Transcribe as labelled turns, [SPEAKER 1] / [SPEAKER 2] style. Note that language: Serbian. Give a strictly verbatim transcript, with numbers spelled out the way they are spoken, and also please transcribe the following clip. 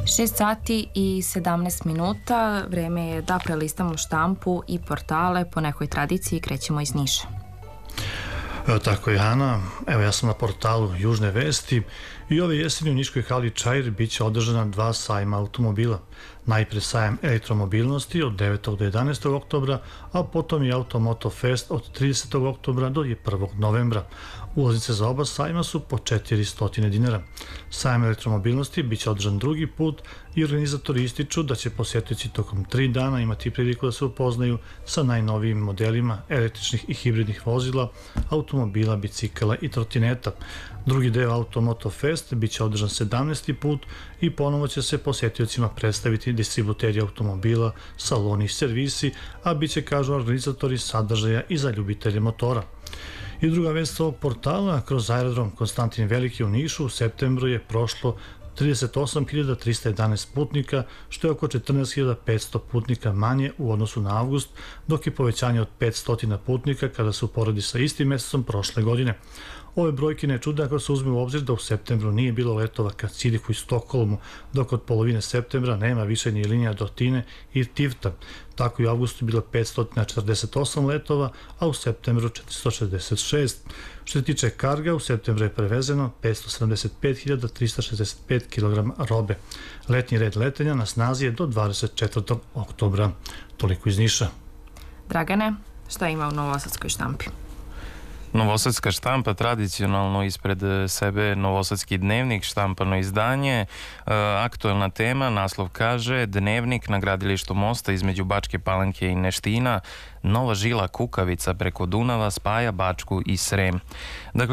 [SPEAKER 1] šest sati i sedamnaest minuta, vreme je da prelistamo štampu i portale, po nekoj tradiciji krećemo iz Niša.
[SPEAKER 2] Evo tako je, Ana. Evo ja sam na portalu Južne vesti i ove jeseni u Niškoj hali Čair bit će održana dva sajma automobila. Najpre sajam elektromobilnosti od devetog do jedanaestog oktobra, a potom i Automoto Fest od tridesetog oktobra do prvog novembra. Ulaznice za oba sajma su po četiristo dinara. Sajam elektromobilnosti bit će održan drugi put i organizatori ističu da će posjetioci tokom tri dana imati priliku da se upoznaju sa najnovijim modelima električnih i hibridnih vozila, automobila, bicikala i trotineta. Drugi deo Automoto Fest bit će održan sedamnaesti put i ponovo će se posjetiocima predstaviti distributeri automobila, saloni i servisi, a bit će, kažu organizatori, sadržaja i za ljubitelje motora. I druga vest ovog portala, kroz aerodrom Konstantin Veliki u Nišu u septembru je prošlo trideset osam hiljada trista jedanaest putnika, što je oko četrnaest hiljada petsto putnika manje u odnosu na avgust, dok je povećanje od petsto putnika kada se uporedi sa istim mesecom prošle godine. Ove brojke ne čude ako se uzme u obzir da u septembru nije bilo letova ka Cirihu i Stokholmu, dok od polovine septembra nema više ni linija do Tine i Tivta. Tako i u avgustu bilo petsto četrdeset osam letova, a u septembru četiristo šezdeset šest. Što se tiče karga, u septembru je prevezeno petsto sedamdeset pet hiljada trista šezdeset pet kilograma robe. Letnji red letenja na snazi je do dvadeset četvrtog oktobra. Toliko iz Niša.
[SPEAKER 1] Dragane, šta ima u novosadskoj štampi?
[SPEAKER 3] Novosadska štampa tradicionalno ispred sebe Novosadski dnevnik, štampano izdanje. E, aktuelna tema, naslov kaže: Dnevnik na gradilištu mosta između Bačke Palanke i Neština, nova žila kukavica preko Dunava spaja Bačku i Srem. Dakle,